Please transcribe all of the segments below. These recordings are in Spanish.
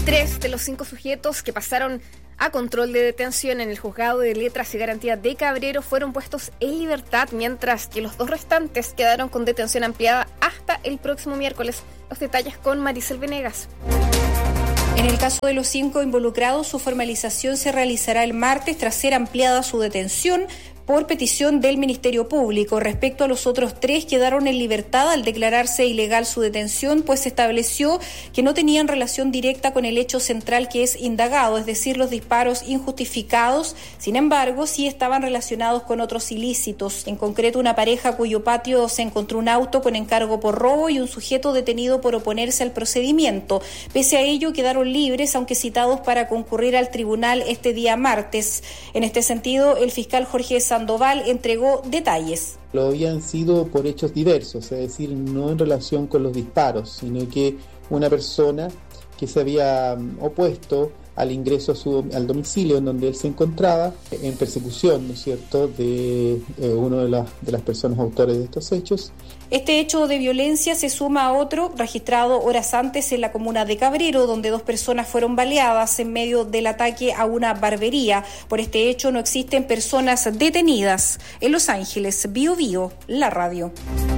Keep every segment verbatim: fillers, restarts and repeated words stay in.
Tres de los cinco sujetos que pasaron a control de detención en el juzgado de letras y garantía de Cabrero fueron puestos en libertad, mientras que los dos restantes quedaron con detención ampliada hasta el próximo miércoles. Los detalles con Maricel Venegas. En el caso de los cinco involucrados, su formalización se realizará el martes tras ser ampliada su detención por petición del Ministerio Público. Respecto a los otros tres, quedaron en libertad al declararse ilegal su detención, pues se estableció que no tenían relación directa con el hecho central que es indagado, es decir, los disparos injustificados. Sin embargo, sí estaban relacionados con otros ilícitos, en concreto una pareja cuyo patio se encontró un auto con encargo por robo y un sujeto detenido por oponerse al procedimiento. Pese a ello, quedaron libres, aunque citados para concurrir al tribunal este día martes. En este sentido, el fiscal Jorge Sandoval entregó detalles. Lo habían sido por hechos diversos, es decir, no en relación con los disparos, sino que una persona que se había opuesto al ingreso a su, al domicilio en donde él se encontraba en persecución, ¿no es cierto?, de eh, uno de las, de las personas autores de estos hechos. Este hecho de violencia se suma a otro registrado horas antes en la comuna de Cabrero, donde dos personas fueron baleadas en medio del ataque a una barbería. Por este hecho no existen personas detenidas. En Los Ángeles, Bio Bio, la radio.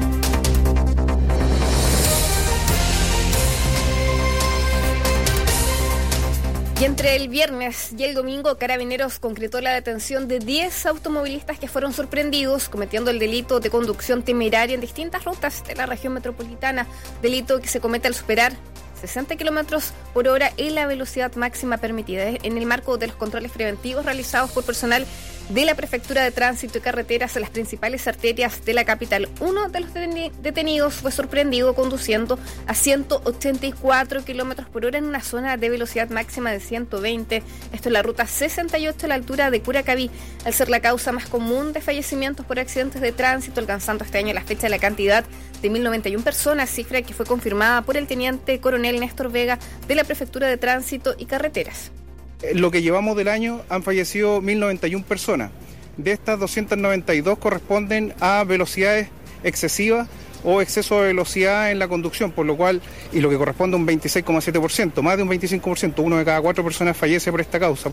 Y entre el viernes y el domingo, Carabineros concretó la detención de diez automovilistas que fueron sorprendidos cometiendo el delito de conducción temeraria en distintas rutas de la región metropolitana, delito que se comete al superar sesenta kilómetros por hora en la velocidad máxima permitida, en el marco de los controles preventivos realizados por personal de la Prefectura de Tránsito y Carreteras en las principales arterias de la capital. Uno de los detenidos fue sorprendido conduciendo a ciento ochenta y cuatro kilómetros por hora en una zona de velocidad máxima de ciento veinte. Esto es la ruta sesenta y ocho a la altura de Curacaví, al ser la causa más común de fallecimientos por accidentes de tránsito, alcanzando este año la fecha de la cantidad de mil noventa y una personas, cifra que fue confirmada por el teniente coronel Néstor Vega de la Prefectura de Tránsito y Carreteras. Lo que llevamos del año han fallecido mil noventa y una personas. De estas, doscientas noventa y dos corresponden a velocidades excesivas o exceso de velocidad en la conducción, por lo cual, y lo que corresponde a un veintiséis coma siete por ciento, más de un veinticinco por ciento, uno de cada cuatro personas fallece por esta causa.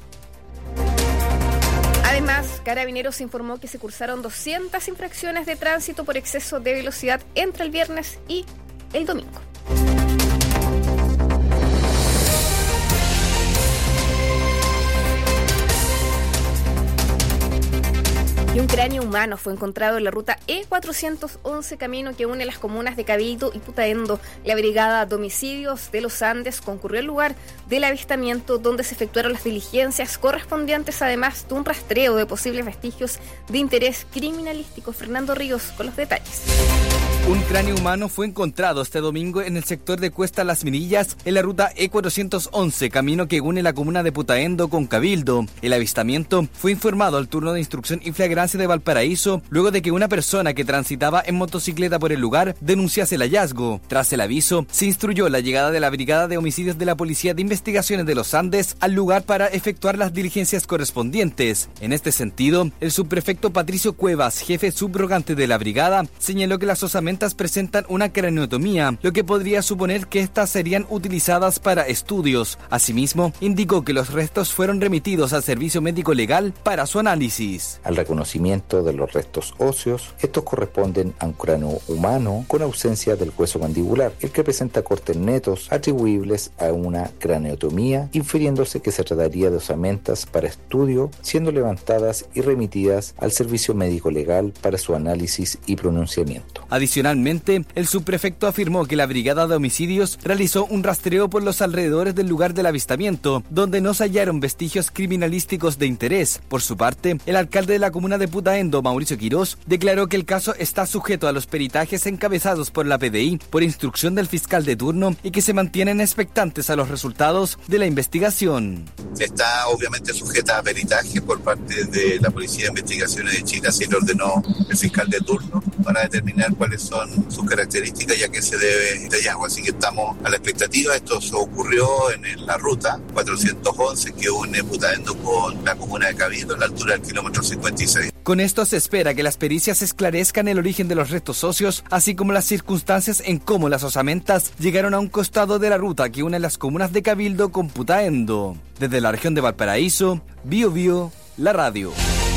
Además, Carabineros informó que se cursaron doscientas infracciones de tránsito por exceso de velocidad entre el viernes y el domingo. Y un cráneo humano fue encontrado en la ruta E cuatrocientos once, camino que une las comunas de Cabildo y Putaendo. La Brigada de Homicidios de los Andes concurrió al lugar del avistamiento, donde se efectuaron las diligencias correspondientes, además de un rastreo de posibles vestigios de interés criminalístico. Fernando Ríos con los detalles. Un cráneo humano fue encontrado este domingo en el sector de Cuesta Las Mirillas, en la ruta E cuatrocientos once, camino que une la comuna de Putaendo con Cabildo. El avistamiento fue informado al turno de instrucción y flagrancia de Valparaíso, luego de que una persona que transitaba en motocicleta por el lugar denunciase el hallazgo. Tras el aviso, se instruyó la llegada de la Brigada de Homicidios de la Policía de Investigaciones de los Andes al lugar para efectuar las diligencias correspondientes. En este sentido, el subprefecto Patricio Cuevas, jefe subrogante de la brigada, señaló que las osamentas presentan una craneotomía, lo que podría suponer que estas serían utilizadas para estudios. Asimismo, indicó que los restos fueron remitidos al servicio médico legal para su análisis. Al reconocimiento de los restos óseos, estos corresponden a un cráneo humano con ausencia del hueso mandibular, el que presenta cortes netos atribuibles a una craneotomía, infiriéndose que se trataría de osamentas para estudio, siendo levantadas y remitidas al servicio médico legal para su análisis y pronunciamiento. Adicionalmente, el subprefecto afirmó que la Brigada de Homicidios realizó un rastreo por los alrededores del lugar del avistamiento, donde no se hallaron vestigios criminalísticos de interés. Por su parte, el alcalde de la comuna de Putaendo, Mauricio Quirós, declaró que el caso está sujeto a los peritajes encabezados por la P D I por instrucción del fiscal de turno y que se mantienen expectantes a los resultados de la investigación. Está obviamente sujeta a peritaje por parte de la Policía de Investigaciones de Chile, así lo ordenó el fiscal de turno, para determinar cuáles son son sus características y a qué se debe este hallazgo. Así que estamos a la expectativa. Esto ocurrió en la ruta cuatrocientos once que une Putaendo con la comuna de Cabildo, a la altura del kilómetro cincuenta y seis. Con esto se espera que las pericias esclarezcan el origen de los restos óseos, así como las circunstancias en cómo las osamentas llegaron a un costado de la ruta que une las comunas de Cabildo con Putaendo. Desde la región de Valparaíso, Bio Bio, la radio.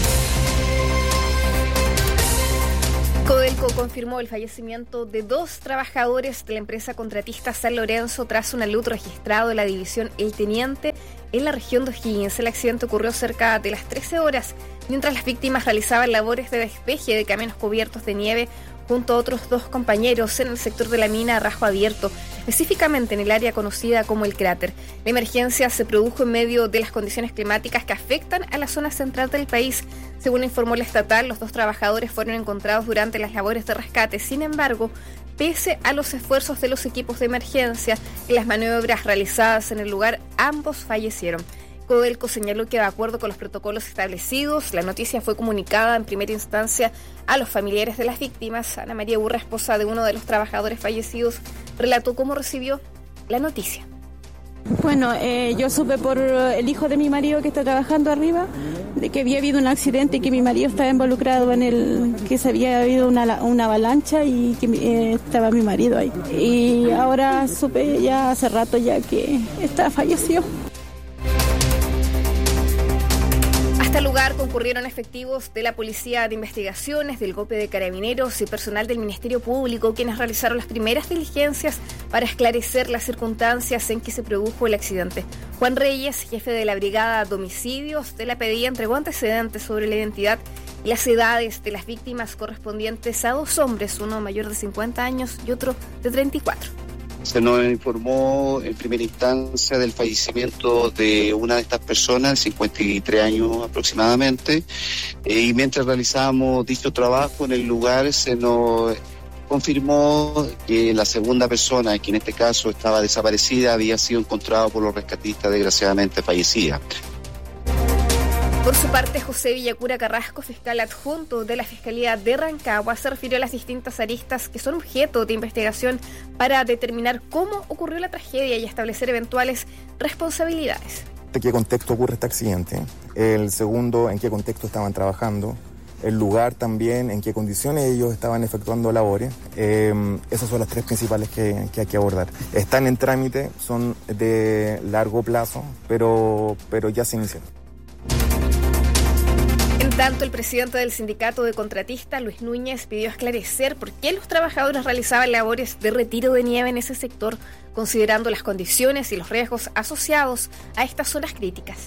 Codelco confirmó el fallecimiento de dos trabajadores de la empresa contratista San Lorenzo tras un alud registrado en la división El Teniente en la región de O'Higgins. El accidente ocurrió cerca de las trece horas, mientras las víctimas realizaban labores de despeje de camiones cubiertos de nieve junto a otros dos compañeros en el sector de la mina Rajo Abierto, específicamente en el área conocida como El Cráter. La emergencia se produjo en medio de las condiciones climáticas que afectan a la zona central del país. Según informó la estatal, los dos trabajadores fueron encontrados durante las labores de rescate. Sin embargo, pese a los esfuerzos de los equipos de emergencia y las maniobras realizadas en el lugar, ambos fallecieron. Codelco señaló que de acuerdo con los protocolos establecidos, la noticia fue comunicada en primera instancia a los familiares de las víctimas. Ana María Urra, esposa de uno de los trabajadores fallecidos, relató cómo recibió la noticia. Bueno, eh, yo supe por el hijo de mi marido que está trabajando arriba, de que había habido un accidente y que mi marido estaba involucrado en el, que se había habido una, una avalancha y que eh, estaba mi marido ahí. Y ahora supe ya hace rato ya que está fallecido. Hasta el lugar concurrieron efectivos de la Policía de Investigaciones, del G O P de Carabineros y personal del Ministerio Público, quienes realizaron las primeras diligencias para esclarecer las circunstancias en que se produjo el accidente. Juan Reyes, jefe de la Brigada de Homicidios de la P D I, entregó antecedentes sobre la identidad y las edades de las víctimas correspondientes a dos hombres, uno mayor de cincuenta años y otro de treinta y cuatro. Se nos informó en primera instancia del fallecimiento de una de estas personas, cincuenta y tres años aproximadamente, eh, y mientras realizábamos dicho trabajo en el lugar se nos confirmó que la segunda persona, que en este caso estaba desaparecida, había sido encontrada por los rescatistas, desgraciadamente fallecida. Por su parte, José Villacura Carrasco, fiscal adjunto de la Fiscalía de Rancagua, se refirió a las distintas aristas que son objeto de investigación para determinar cómo ocurrió la tragedia y establecer eventuales responsabilidades. ¿En qué contexto ocurre este accidente? El segundo, ¿en qué contexto estaban trabajando? El lugar también, en qué condiciones ellos estaban efectuando labores. Eh, esas son las tres principales que, que hay que abordar. Están en trámite, son de largo plazo, pero, pero ya se iniciaron. En tanto, el presidente del sindicato de contratistas, Luis Núñez, pidió esclarecer por qué los trabajadores realizaban labores de retiro de nieve en ese sector, considerando las condiciones y los riesgos asociados a estas zonas críticas.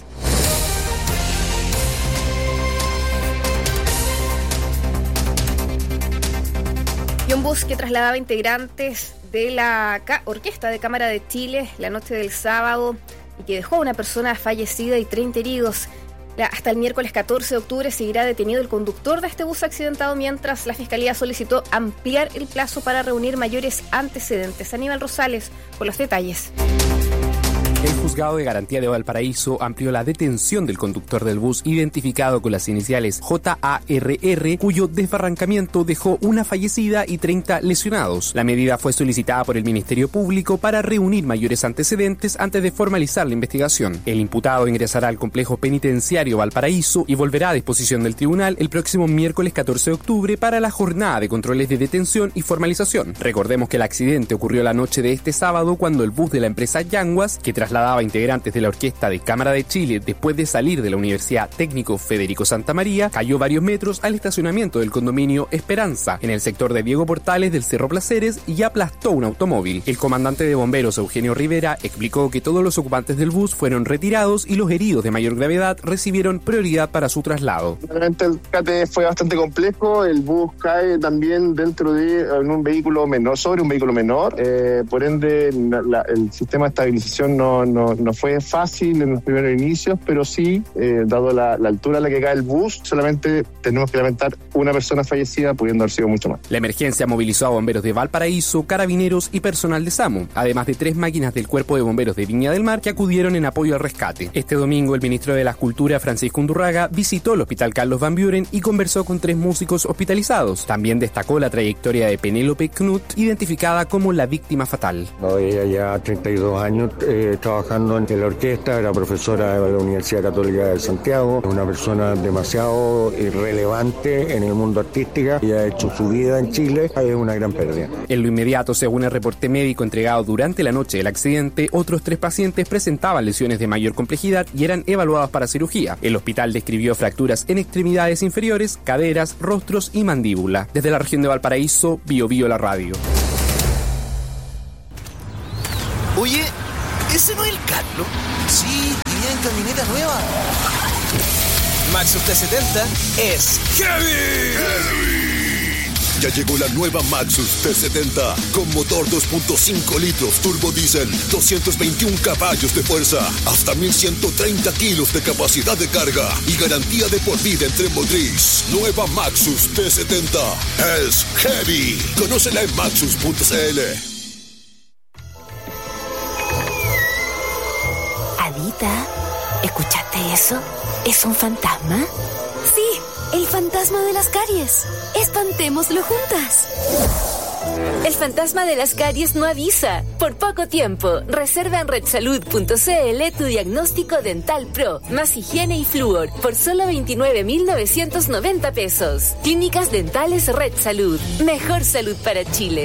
Y un bus que trasladaba integrantes de la Orquesta de Cámara de Chile la noche del sábado y que dejó a una persona fallecida y treinta heridos. Hasta el miércoles catorce de octubre seguirá detenido el conductor de este bus accidentado, mientras la Fiscalía solicitó ampliar el plazo para reunir mayores antecedentes. Aníbal Rosales con los detalles. El Juzgado de Garantía de Valparaíso amplió la detención del conductor del bus identificado con las iniciales J A R R, cuyo desbarrancamiento dejó una fallecida y treinta lesionados. La medida fue solicitada por el Ministerio Público para reunir mayores antecedentes antes de formalizar la investigación. El imputado ingresará al complejo penitenciario Valparaíso y volverá a disposición del tribunal el próximo miércoles catorce de octubre para la jornada de controles de detención y formalización. Recordemos que el accidente ocurrió la noche de este sábado cuando el bus de la empresa Yanguas, que tras trasladaba integrantes de la Orquesta de Cámara de Chile después de salir de la Universidad Técnico Federico Santa María, cayó varios metros al estacionamiento del condominio Esperanza, en el sector de Diego Portales del Cerro Placeres, y aplastó un automóvil. El comandante de bomberos, Eugenio Rivera, explicó que todos los ocupantes del bus fueron retirados y los heridos de mayor gravedad recibieron prioridad para su traslado. Realmente el rescate fue bastante complejo, el bus cae también dentro de en un vehículo menor, sobre un vehículo menor, eh, por ende la, el sistema de estabilización no no, no, no fue fácil en los primeros inicios, pero sí, eh, dado la, la altura a la que cae el bus, solamente tenemos que lamentar una persona fallecida, pudiendo haber sido mucho más. La emergencia movilizó a bomberos de Valparaíso, carabineros y personal de SAMU, además de tres máquinas del Cuerpo de Bomberos de Viña del Mar que acudieron en apoyo al rescate. Este domingo, el ministro de la Cultura, Francisco Undurraga, visitó el Hospital Carlos Van Buren y conversó con tres músicos hospitalizados. También destacó la trayectoria de Penélope Knut, identificada como la víctima fatal. No, ella ya treinta y dos años eh, trabajando en la orquesta, era profesora de la Universidad Católica de Santiago, una persona demasiado relevante en el mundo artístico y ha hecho su vida en Chile, es una gran pérdida. En lo inmediato, según el reporte médico entregado durante la noche del accidente, otros tres pacientes presentaban lesiones de mayor complejidad y eran evaluados para cirugía. El hospital describió fracturas en extremidades inferiores, caderas, rostros y mandíbula. Desde la región de Valparaíso, Bio Bio la radio. Oye, ¿ese no es el Carlos? Sí, tenía en camioneta nueva. Maxus T setenta es heavy. heavy. Ya llegó la nueva Maxus T setenta con motor dos punto cinco litros turbo diésel, doscientos veintiún caballos de fuerza, hasta mil ciento treinta kilos de capacidad de carga y garantía de por vida en tren motriz. Nueva Maxus T setenta es heavy. Conócela en maxus punto c l. Adita, ¿escuchaste eso? ¿Es un fantasma? Sí, el fantasma de las caries. Espantémoslo juntas. El fantasma de las caries no avisa. Por poco tiempo, reserva en red salud punto c l tu diagnóstico dental pro, más higiene y flúor, por solo veintinueve mil novecientos noventa pesos. Clínicas Dentales Red Salud. Mejor salud para Chile.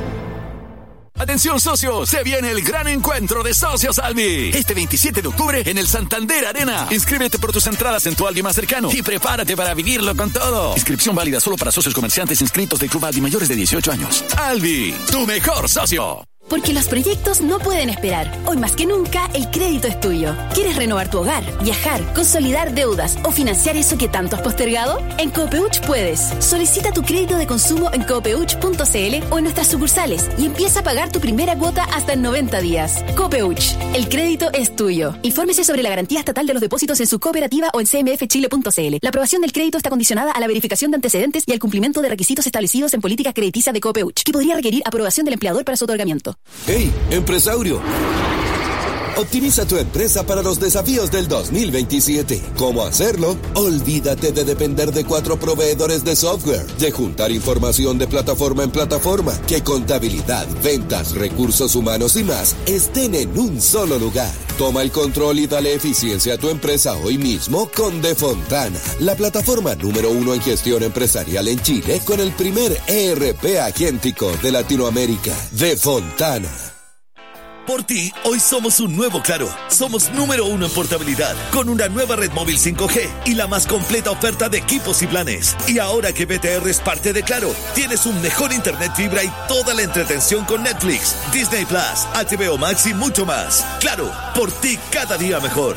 Atención socios, se viene el gran encuentro de Socios Albi. Este veintisiete de octubre en el Santander Arena. Inscríbete por tus entradas en tu Albi más cercano y prepárate para vivirlo con todo. Inscripción válida solo para socios comerciantes inscritos del Club Albi mayores de dieciocho años. Albi, tu mejor socio. Porque los proyectos no pueden esperar. Hoy más que nunca, el crédito es tuyo. ¿Quieres renovar tu hogar, viajar, consolidar deudas o financiar eso que tanto has postergado? En Copeuch puedes. Solicita tu crédito de consumo en copeuch punto c l o en nuestras sucursales y empieza a pagar tu primera cuota hasta en noventa días. Copeuch, el crédito es tuyo. Infórmese sobre la garantía estatal de los depósitos en su cooperativa o en c m f chile punto c l. La aprobación del crédito está condicionada a la verificación de antecedentes y al cumplimiento de requisitos establecidos en política crediticia de Copeuch, que podría requerir aprobación del empleador para su otorgamiento. ¡Hey, empresario! Optimiza tu empresa para los desafíos del dos mil veintisiete. ¿Cómo hacerlo? Olvídate de depender de cuatro proveedores de software, de juntar información de plataforma en plataforma, que contabilidad, ventas, recursos humanos y más estén en un solo lugar. Toma el control y dale eficiencia a tu empresa hoy mismo con Defontana, la plataforma número uno en gestión empresarial en Chile con el primer E R P agéntico de Latinoamérica. Defontana. Por ti, hoy somos un nuevo Claro. Somos número uno en portabilidad, con una nueva red móvil cinco G y la más completa oferta de equipos y planes. Y ahora que B T R es parte de Claro, tienes un mejor internet fibra y toda la entretención con Netflix, Disney Plus, H B O Max y mucho más. Claro, por ti cada día mejor.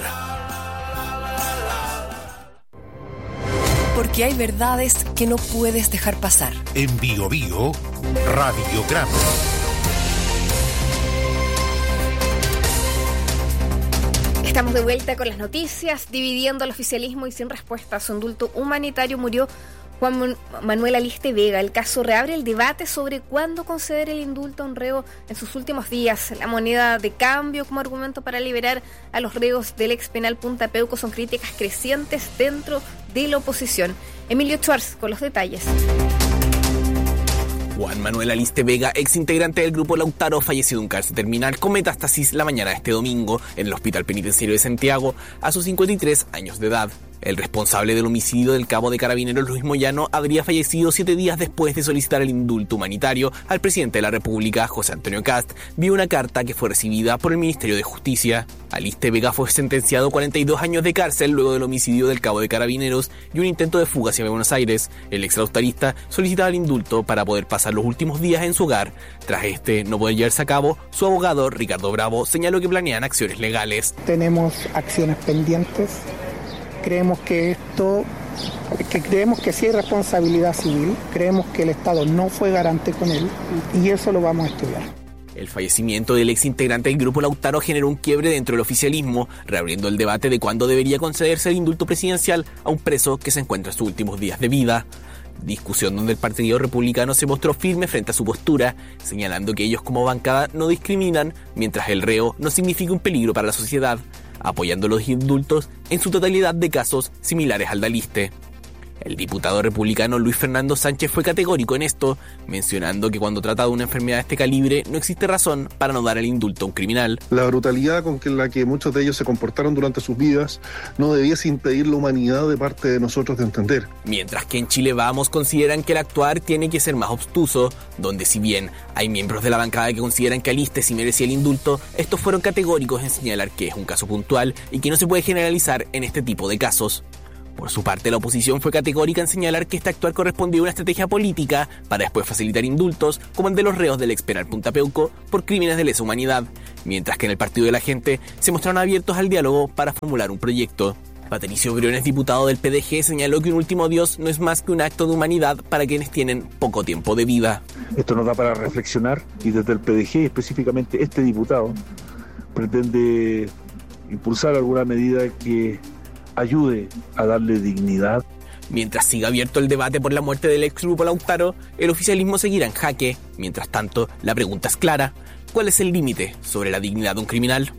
Porque hay verdades que no puedes dejar pasar. En Bio Bio, Radiograma. Estamos de vuelta con las noticias, dividiendo al oficialismo y sin respuesta a su indulto humanitario murió Juan Manuel Aliste Vega. El caso reabre el debate sobre cuándo conceder el indulto a un reo en sus últimos días. La moneda de cambio como argumento para liberar a los reos del ex penal Punta Peuco son críticas crecientes dentro de la oposición. Emilio Schwartz con los detalles. Juan Manuel Aliste Vega, ex integrante del grupo Lautaro, falleció de un cáncer terminal con metástasis la mañana de este domingo en el Hospital Penitenciario de Santiago a sus cincuenta y tres años de edad. El responsable del homicidio del cabo de Carabineros Luis Moyano habría fallecido siete días después de solicitar el indulto humanitario al presidente de la República, José Antonio Kast, vía una carta que fue recibida por el Ministerio de Justicia. Aliste Vega fue sentenciado a cuarenta y dos años de cárcel luego del homicidio del cabo de Carabineros y un intento de fuga hacia Buenos Aires. El ex lautarista solicitaba el indulto para poder pasar los últimos días en su hogar. Tras este no poder llevarse a cabo, su abogado, Ricardo Bravo, señaló que planean acciones legales. Tenemos acciones pendientes. Creemos que esto, que creemos que sí hay responsabilidad civil, creemos que el Estado no fue garante con él y eso lo vamos a estudiar. El fallecimiento del ex integrante del Grupo Lautaro generó un quiebre dentro del oficialismo, reabriendo el debate de cuándo debería concederse el indulto presidencial a un preso que se encuentra en sus últimos días de vida. Discusión donde el Partido Republicano se mostró firme frente a su postura, señalando que ellos como bancada no discriminan, mientras el reo no significa un peligro para la sociedad, apoyando los indultos en su totalidad de casos similares al de Aliste. El diputado republicano Luis Fernando Sánchez fue categórico en esto, mencionando que cuando trata de una enfermedad de este calibre no existe razón para no dar el indulto a un criminal. La brutalidad con que la que muchos de ellos se comportaron durante sus vidas no debiese impedir la humanidad de parte de nosotros de entender. Mientras que en Chile Vamos consideran que el actuar tiene que ser más obstuso, donde si bien hay miembros de la bancada que consideran que Aliste sí merecía el indulto, estos fueron categóricos en señalar que es un caso puntual y que no se puede generalizar en este tipo de casos. Por su parte, la oposición fue categórica en señalar que este actuar correspondía a una estrategia política para después facilitar indultos, como el de los reos del ex penal Punta Peuco, por crímenes de lesa humanidad, mientras que en el Partido de la Gente se mostraron abiertos al diálogo para formular un proyecto. Patricio Briones, diputado del P D G, señaló que un último adiós no es más que un acto de humanidad para quienes tienen poco tiempo de vida. Esto nos da para reflexionar y desde el P D G, específicamente este diputado, pretende impulsar alguna medida que ayude a darle dignidad. Mientras siga abierto el debate por la muerte del ex Grupo Lautaro, el oficialismo seguirá en jaque. Mientras tanto, la pregunta es clara: ¿cuál es el límite sobre la dignidad de un criminal?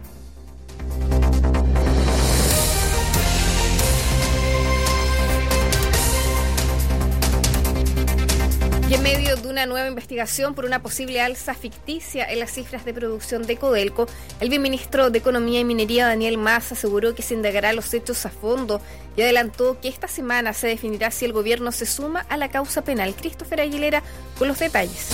Y en medio de una nueva investigación por una posible alza ficticia en las cifras de producción de Codelco, el viceministro de Economía y Minería, Daniel Mas, aseguró que se indagará los hechos a fondo y adelantó que esta semana se definirá si el gobierno se suma a la causa penal. Christopher Aguilera con los detalles.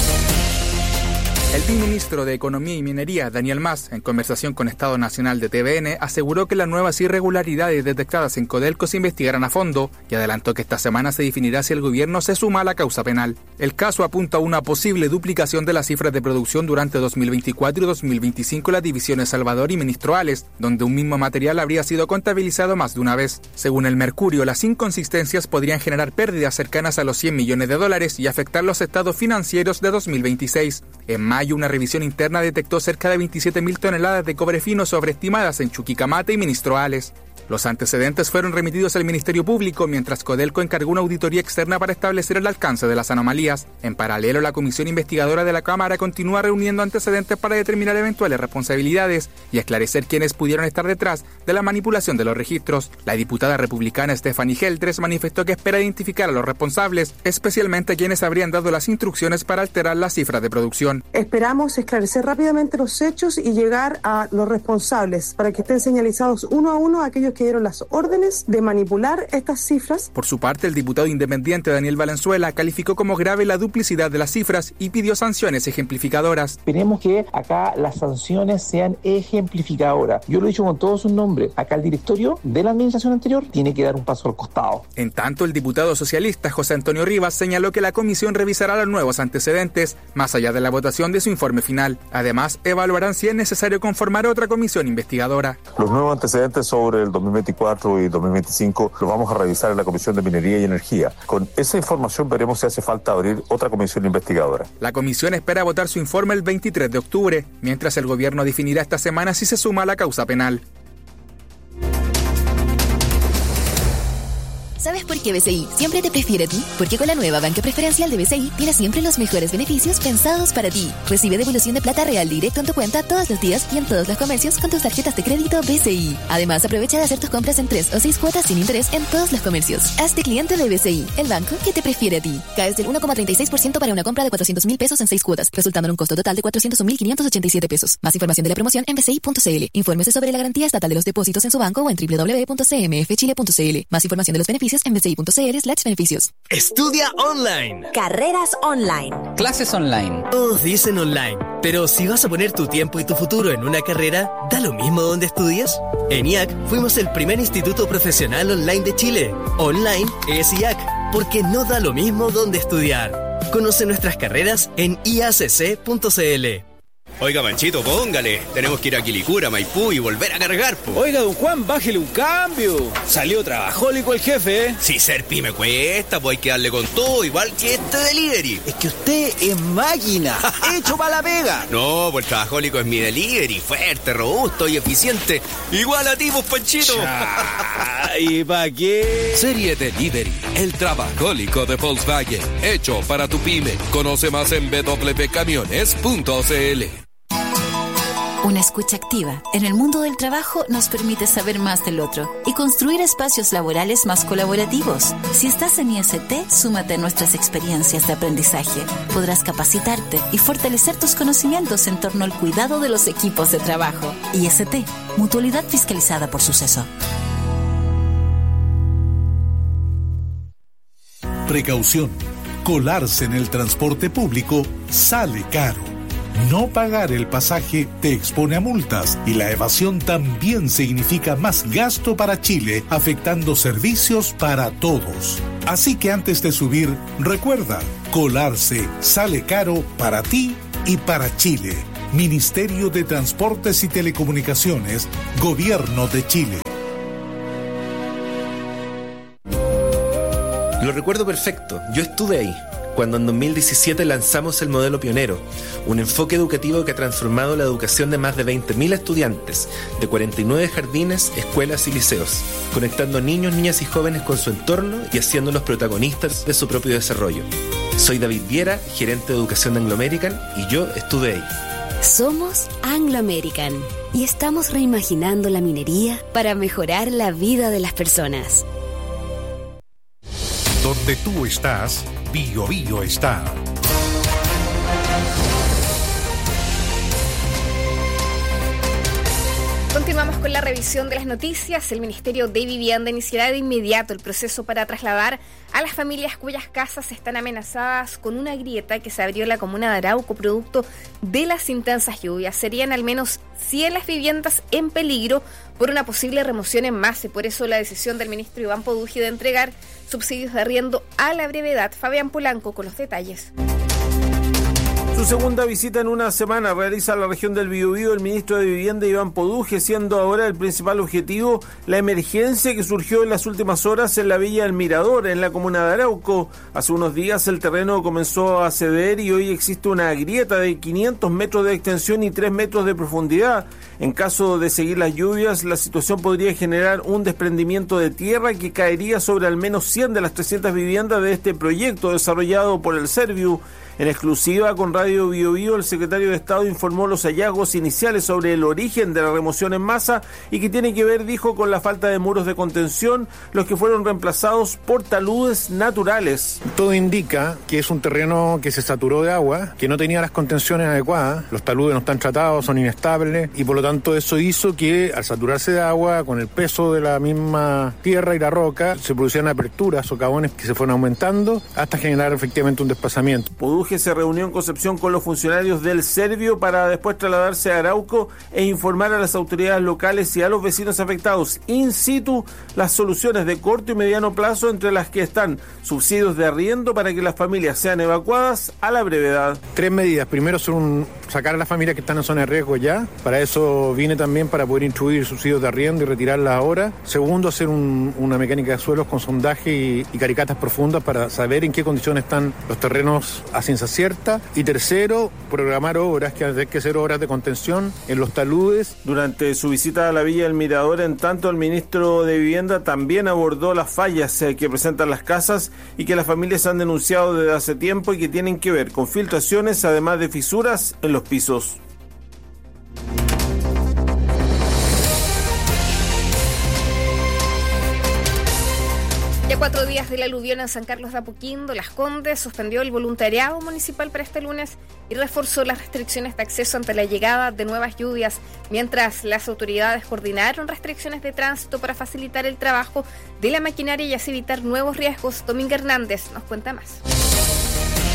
El viceministro de Economía y Minería, Daniel Mas, en conversación con Estado Nacional de T V N, aseguró que las nuevas irregularidades detectadas en Codelco se investigarán a fondo y adelantó que esta semana se definirá si el gobierno se suma a la causa penal. El caso apunta a una posible duplicación de las cifras de producción durante dos mil veinticuatro y dos mil veinticinco en las divisiones Salvador y Ministroales, donde un mismo material habría sido contabilizado más de una vez. Según el Mercurio, las inconsistencias podrían generar pérdidas cercanas a los cien millones de dólares y afectar los estados financieros de dos mil veintiséis. En mayo, una revisión interna detectó cerca de veintisiete mil toneladas de cobre fino sobreestimadas en Chuquicamata y Ministroales. Los antecedentes fueron remitidos al Ministerio Público, mientras Codelco encargó una auditoría externa para establecer el alcance de las anomalías. En paralelo, la Comisión Investigadora de la Cámara continúa reuniendo antecedentes para determinar eventuales responsabilidades y esclarecer quiénes pudieron estar detrás de la manipulación de los registros. La diputada republicana Stephanie Geltres manifestó que espera identificar a los responsables, especialmente a quienes habrían dado las instrucciones para alterar las cifras de producción. Esperamos esclarecer rápidamente los hechos y llegar a los responsables para que estén señalizados uno a uno aquellos que dieron las órdenes de manipular estas cifras. Por su parte, el diputado independiente Daniel Valenzuela calificó como grave la duplicidad de las cifras y pidió sanciones ejemplificadoras. Esperemos que acá las sanciones sean ejemplificadoras. Yo lo he dicho con todos sus nombres. Acá el directorio de la administración anterior tiene que dar un paso al costado. En tanto, el diputado socialista José Antonio Rivas señaló que la comisión revisará los nuevos antecedentes, más allá de la votación de su informe final. Además, evaluarán si es necesario conformar otra comisión investigadora. Los nuevos antecedentes sobre el dos mil veinticuatro y dos mil veinticinco los vamos a revisar en la Comisión de Minería y Energía. Con esa información veremos si hace falta abrir otra comisión investigadora. La comisión espera votar su informe el veintitrés de octubre, mientras el gobierno definirá esta semana si se suma a la causa penal. ¿Sabes por qué B C I siempre te prefiere a ti? Porque con la nueva banca preferencial de B C I tienes siempre los mejores beneficios pensados para ti. Recibe devolución de plata real directo en tu cuenta todos los días y en todos los comercios con tus tarjetas de crédito B C I. Además, aprovecha de hacer tus compras en tres o seis cuotas sin interés en todos los comercios. Hazte cliente de B C I, el banco que te prefiere a ti. Caes del uno coma treinta y seis por ciento para una compra de cuatrocientos mil pesos en seis cuotas, resultando en un costo total de cuatrocientos un mil quinientos ochenta y siete pesos. Más información de la promoción en b c i punto c l. Infórmese sobre la garantía estatal de los depósitos en su banco o en doble u doble u doble u punto c m f chile punto c l. Más información de los beneficios en b c i punto c l slash beneficios. Estudia online. Carreras online. Clases online. Todos dicen online, pero si vas a poner tu tiempo y tu futuro en una carrera, ¿da lo mismo donde estudias? En I A C fuimos el primer instituto profesional online de Chile. Online es I A C, porque no da lo mismo donde estudiar. Conoce nuestras carreras en i a c c punto c l. Oiga, Manchito, póngale. Tenemos que ir a Quilicura, Maipú y volver a cargar, po. Oiga, don Juan, bájele un cambio. Salió trabajólico el jefe, ¿eh? Si ser pyme cuesta, pues hay que darle con todo, igual que este delivery. Es que usted es máquina, hecho para la pega. No, pues el trabajólico es mi delivery, fuerte, robusto y eficiente. Igual a ti, pues, Panchito. ¿Y para qué? Serie Delivery, el trabajólico de Volkswagen, hecho para tu pyme. Conoce más en b w camiones punto c l. Una escucha activa en el mundo del trabajo nos permite saber más del otro y construir espacios laborales más colaborativos. Si estás en I S T, súmate a nuestras experiencias de aprendizaje. Podrás capacitarte y fortalecer tus conocimientos en torno al cuidado de los equipos de trabajo. I S T, mutualidad fiscalizada por Suceso. Precaución. Colarse en el transporte público sale caro. No pagar el pasaje te expone a multas y la evasión también significa más gasto para Chile, afectando servicios para todos. Así que antes de subir, recuerda, colarse sale caro para ti y para Chile. Ministerio de Transportes y Telecomunicaciones, Gobierno de Chile. Lo recuerdo perfecto, yo estuve ahí, cuando en dos mil diecisiete lanzamos el modelo pionero, un enfoque educativo que ha transformado la educación de más de veinte mil estudiantes, de cuarenta y nueve jardines, escuelas y liceos, conectando niños, niñas y jóvenes con su entorno y haciéndolos protagonistas de su propio desarrollo. Soy David Viera, gerente de educación de Anglo American, y yo estuve ahí. Somos Anglo American y estamos reimaginando la minería para mejorar la vida de las personas. Donde tú estás, Bio Bio está. Continuamos con la revisión de las noticias. El Ministerio de Vivienda iniciará de inmediato el proceso para trasladar a las familias cuyas casas están amenazadas con una grieta que se abrió en la comuna de Arauco producto de las intensas lluvias. Serían al menos cien las viviendas en peligro por una posible remoción en masa y por eso la decisión del ministro Iván Podujie de entregar subsidios de arriendo a la brevedad. Fabián Polanco con los detalles. Su segunda visita en una semana realiza a la región del Biobío el ministro de Vivienda Iván Podujie, siendo ahora el principal objetivo la emergencia que surgió en las últimas horas en la Villa El Mirador, en la comuna de Arauco. Hace unos días el terreno comenzó a ceder y hoy existe una grieta de quinientos metros de extensión y tres metros de profundidad. En caso de seguir las lluvias, la situación podría generar un desprendimiento de tierra que caería sobre al menos cien de las trescientas viviendas de este proyecto desarrollado por el Serviu. En exclusiva con Radio Biobío, el secretario de Estado informó los hallazgos iniciales sobre el origen de la remoción en masa y que tiene que ver, dijo, con la falta de muros de contención, los que fueron reemplazados por taludes naturales. Todo indica que es un terreno que se saturó de agua, que no tenía las contenciones adecuadas, los taludes no están tratados, son inestables y por lo tanto eso hizo que al saturarse de agua, con el peso de la misma tierra y la roca, se producieran aperturas, socavones que se fueron aumentando hasta generar efectivamente un desplazamiento. Podujie se reunió en Concepción con los funcionarios del Servio para después trasladarse a Arauco e informar a las autoridades locales y a los vecinos afectados in situ las soluciones de corto y mediano plazo, entre las que están subsidios de arriendo para que las familias sean evacuadas a la brevedad. Tres medidas. Primero son sacar a las familias que están en zona de riesgo ya. Para eso vine también para poder instruir subsidios de arriendo y retirarlas ahora. Segundo, hacer un, una mecánica de suelos con sondaje y, y caricatas profundas para saber en qué condiciones están los terrenos a ciencia cierta. Y tercero, programar obras, que hay que hacer obras de contención en los taludes. Durante su visita a la Villa del Mirador, en tanto, el ministro de Vivienda también abordó las fallas eh, que presentan las casas y que las familias han denunciado desde hace tiempo y que tienen que ver con filtraciones, además de fisuras en los pisos. Ya cuatro días del aluvión en San Carlos de Apoquindo, Las Condes suspendió el voluntariado municipal para este lunes y reforzó las restricciones de acceso ante la llegada de nuevas lluvias, mientras las autoridades coordinaron restricciones de tránsito para facilitar el trabajo de la maquinaria y así evitar nuevos riesgos. Domingo Hernández nos cuenta más.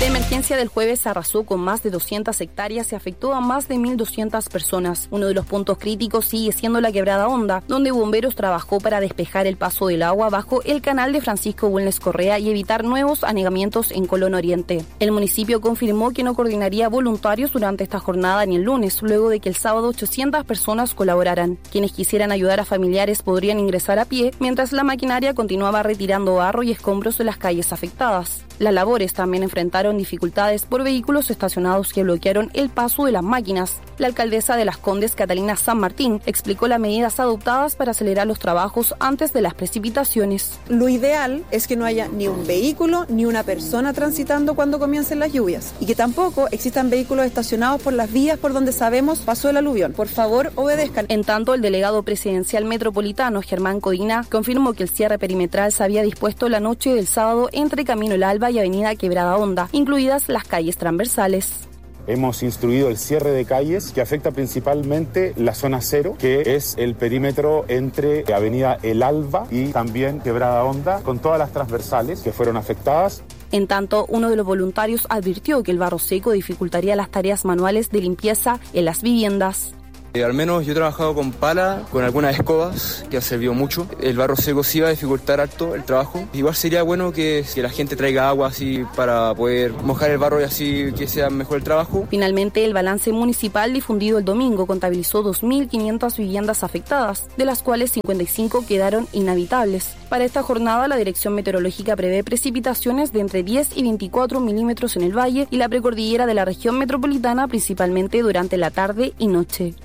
La emergencia del jueves arrasó con más de doscientas hectáreas y afectó a más de mil doscientas personas. Uno de los puntos críticos sigue siendo la Quebrada Honda, donde Bomberos trabajó para despejar el paso del agua bajo el canal de Francisco Bulnes Correa y evitar nuevos anegamientos en Colón Oriente. El municipio confirmó que no coordinaría voluntarios durante esta jornada ni el lunes, luego de que el sábado ochocientas personas colaboraran. Quienes quisieran ayudar a familiares podrían ingresar a pie, mientras la maquinaria continuaba retirando barro y escombros de las calles afectadas. Las labores también enfrentaron dificultades por vehículos estacionados que bloquearon el paso de las máquinas. La alcaldesa de Las Condes, Catalina San Martín, explicó las medidas adoptadas para acelerar los trabajos antes de las precipitaciones. Lo ideal es que no haya ni un vehículo ni una persona transitando cuando comiencen las lluvias y que tampoco existan vehículos estacionados por las vías por donde sabemos pasó el aluvión. Por favor, obedezcan. En tanto, el delegado presidencial metropolitano, Germán Codina, confirmó que el cierre perimetral se había dispuesto la noche del sábado entre Camino El Alba y Avenida Quebrada Honda, incluidas las calles transversales. Hemos instruido el cierre de calles que afecta principalmente la zona cero, que es el perímetro entre Avenida El Alba y también Quebrada Honda, con todas las transversales que fueron afectadas. En tanto, uno de los voluntarios advirtió que el barro seco dificultaría las tareas manuales de limpieza en las viviendas. Eh, al menos yo he trabajado con pala, con algunas escobas, que ha servido mucho. El barro seco sí va a dificultar harto el trabajo. Igual sería bueno que, que la gente traiga agua así para poder mojar el barro y así que sea mejor el trabajo. Finalmente, el balance municipal difundido el domingo contabilizó dos mil quinientas viviendas afectadas, de las cuales cincuenta y cinco quedaron inhabitables. Para esta jornada, la Dirección Meteorológica prevé precipitaciones de entre diez y veinticuatro milímetros en el valle y la precordillera de la región metropolitana, principalmente durante la tarde y noche.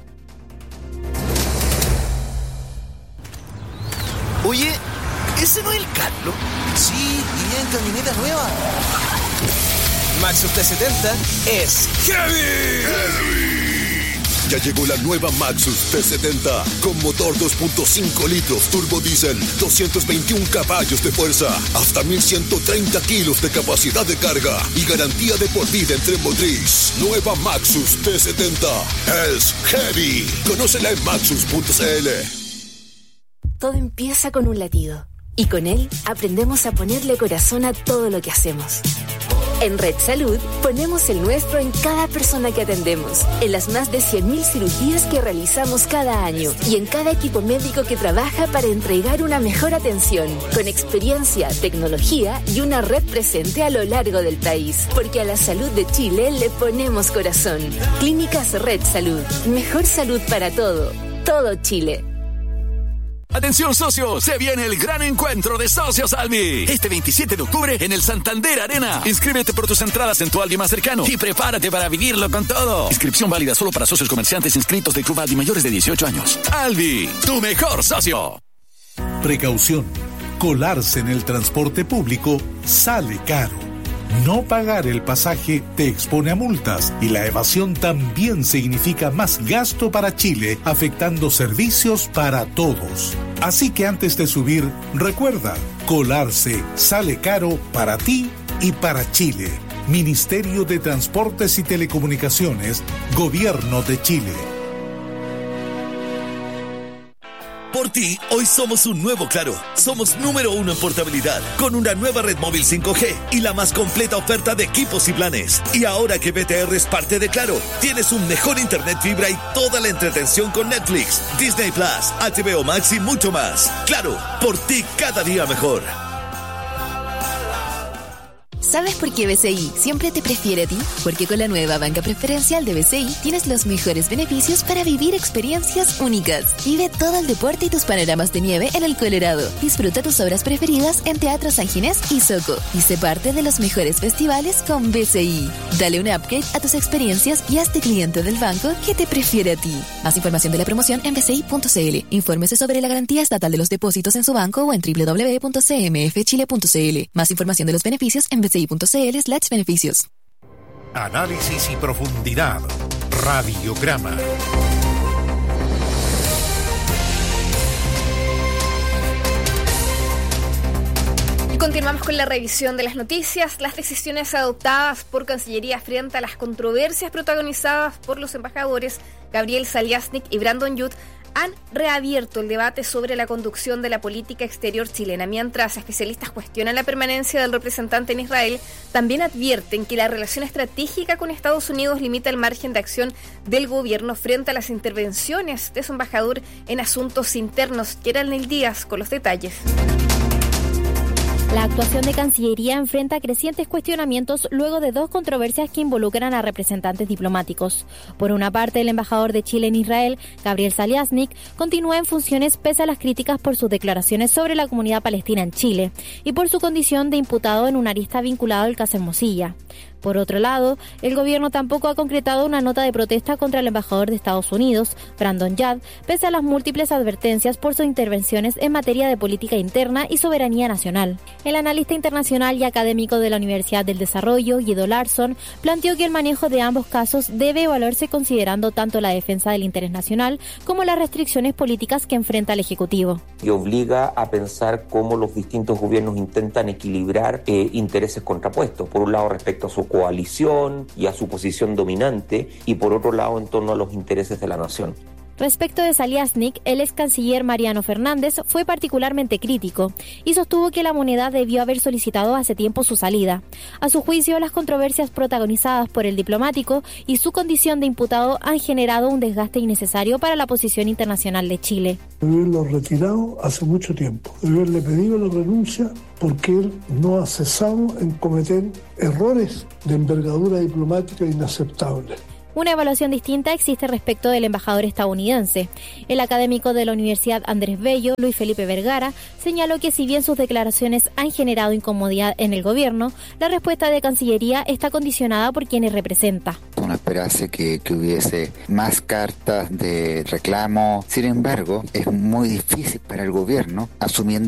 Oye, ¿ese no es el Carlos? Sí, y bien camioneta nueva. Maxus T setenta es heavy. heavy. Ya llegó la nueva Maxus T setenta con motor dos punto cinco litros turbo diésel, doscientos veintiún caballos de fuerza, hasta mil ciento treinta kilos de capacidad de carga y garantía de por vida en tren motriz. Nueva Maxus T setenta es heavy. Conócela en maxus punto c l. Todo empieza con un latido y con él aprendemos a ponerle corazón a todo lo que hacemos. En Red Salud ponemos el nuestro en cada persona que atendemos, en las más de cien mil cirugías que realizamos cada año y en cada equipo médico que trabaja para entregar una mejor atención, con experiencia, tecnología y una red presente a lo largo del país. Porque a la salud de Chile le ponemos corazón. Clínicas Red Salud. Mejor salud para todo. Todo Chile. Atención socios, se viene el gran encuentro de Socios Albi. Este veintisiete de octubre en el Santander Arena. Inscríbete por tus entradas en tu Albi más cercano y prepárate para vivirlo con todo. Inscripción válida solo para socios comerciantes inscritos del Club Albi mayores de dieciocho años. Albi, tu mejor socio. Precaución, colarse en el transporte público sale caro. No pagar el pasaje te expone a multas y la evasión también significa más gasto para Chile, afectando servicios para todos. Así que antes de subir, recuerda, colarse sale caro para ti y para Chile. Ministerio de Transportes y Telecomunicaciones, Gobierno de Chile. Por ti, hoy somos un nuevo Claro. Somos número uno en portabilidad, con una nueva red móvil cinco G y la más completa oferta de equipos y planes. Y ahora que B T R es parte de Claro, tienes un mejor internet fibra y toda la entretención con Netflix, Disney Plus, H B O Max y mucho más. Claro, por ti cada día mejor. ¿Sabes por qué B C I siempre te prefiere a ti? Porque con la nueva banca preferencial de B C I tienes los mejores beneficios para vivir experiencias únicas. Vive todo el deporte y tus panoramas de nieve en el Colorado. Disfruta tus obras preferidas en Teatro San Ginés y Soco. Y sé parte de los mejores festivales con B C I. Dale un upgrade a tus experiencias y hazte cliente del banco que te prefiere a ti. Más información de la promoción en b c i punto c l. Infórmese sobre la garantía estatal de los depósitos en su banco o en w w w punto c m f chile punto c l. Más información de los beneficios en b c i punto c l slash beneficios. Análisis y profundidad. Radiograma. Continuamos con la revisión de las noticias, las decisiones adoptadas por Cancillería frente a las controversias protagonizadas por los embajadores Gabriel Zaliasnik y Brandon Youth han reabierto el debate sobre la conducción de la política exterior chilena. Mientras especialistas cuestionan la permanencia del representante en Israel, también advierten que la relación estratégica con Estados Unidos limita el margen de acción del gobierno frente a las intervenciones de su embajador en asuntos internos. Geraldine Díaz con los detalles. La actuación de Cancillería enfrenta crecientes cuestionamientos luego de dos controversias que involucran a representantes diplomáticos. Por una parte, el embajador de Chile en Israel, Gabriel Saliasnik, continúa en funciones pese a las críticas por sus declaraciones sobre la comunidad palestina en Chile y por su condición de imputado en una arista vinculada al caso Hermosilla. Por otro lado, el gobierno tampoco ha concretado una nota de protesta contra el embajador de Estados Unidos, Brandon Yad, pese a las múltiples advertencias por sus intervenciones en materia de política interna y soberanía nacional. El analista internacional y académico de la Universidad del Desarrollo, Guido Larsson, planteó que el manejo de ambos casos debe evaluarse considerando tanto la defensa del interés nacional como las restricciones políticas que enfrenta el Ejecutivo. Y obliga a pensar cómo los distintos gobiernos intentan equilibrar eh, intereses contrapuestos. Por un lado, respecto a su coalición y a su posición dominante, y por otro lado, en torno a los intereses de la nación. Respecto de Saliasnik, el ex canciller Mariano Fernández fue particularmente crítico y sostuvo que la moneda debió haber solicitado hace tiempo su salida. A su juicio, las controversias protagonizadas por el diplomático y su condición de imputado han generado un desgaste innecesario para la posición internacional de Chile. Debe haberlo retirado hace mucho tiempo, debe haberle pedido la renuncia porque él no ha cesado en cometer errores de envergadura diplomática inaceptable. Una evaluación distinta existe respecto del embajador estadounidense. El académico de la Universidad Andrés Bello, Luis Felipe Vergara, señaló que si bien sus declaraciones han generado incomodidad en el gobierno, la respuesta de Cancillería está condicionada por quienes representa. Uno esperase que, que hubiese más cartas de reclamo. Sin embargo, es muy difícil para el gobierno, asumiendo